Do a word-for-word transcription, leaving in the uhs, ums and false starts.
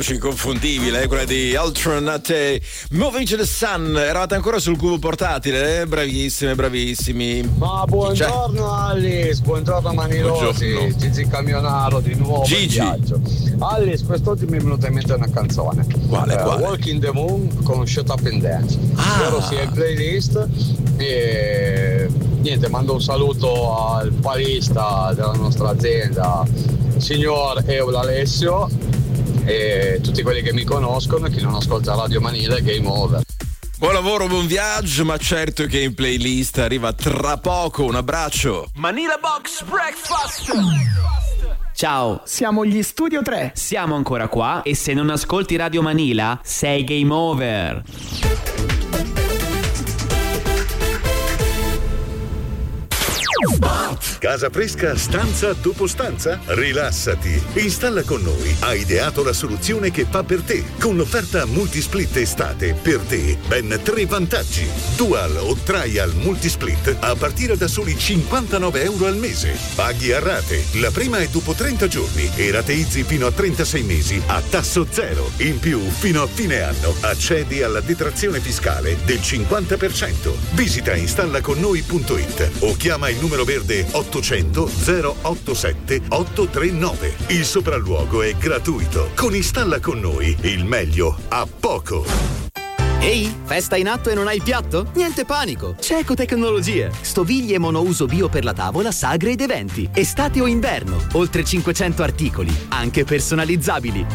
voce inconfondibile, eh, quella di Alternate Moving to the Sun. Eravate ancora sul cubo portatile, eh? Bravissime, bravissimi. Ma buongiorno cioè... Alice, buongiorno Manilosi, buongiorno. Gigi Camionaro di nuovo Gigi. in viaggio. Alice, quest'oggi mi è venuta in mente una canzone. Quale, uh, quale? Walk in the Moon con Shut Up and Dance. Ah. Spero sia in playlist e niente, mando un saluto al palista della nostra azienda, signor Eula Alessio, e tutti quelli che mi conoscono e chi non ascolta Radio Manila è Game Over. Buon lavoro, buon viaggio, ma certo che in playlist arriva tra poco. Un abbraccio. Manila Box Breakfast. Ciao, siamo gli Studio tre. Siamo ancora qua e se non ascolti Radio Manila sei game over. Casa fresca stanza dopo stanza? Rilassati. Installa con noi. Ha ideato la soluzione che fa per te. Con l'offerta Multisplit estate per te ben tre vantaggi. Dual o Trial Multisplit a partire da soli cinquantanove euro al mese. Paghi a rate. La prima è dopo trenta giorni e rateizzi fino a trentasei mesi a tasso zero. In più, fino a fine anno accedi alla detrazione fiscale del cinquanta per cento. Visita installaconnoi punto it o chiama il numero verde ottocento zero ottantasette ottocentotrentanove. Il sopralluogo è gratuito. Con Installa con noi il meglio a poco. Ehi, festa in atto e non hai il piatto? Niente panico, c'è Ecotecnologie. Stoviglie monouso bio per la tavola, sagre ed eventi. Estate o inverno, oltre cinquecento articoli, anche personalizzabili.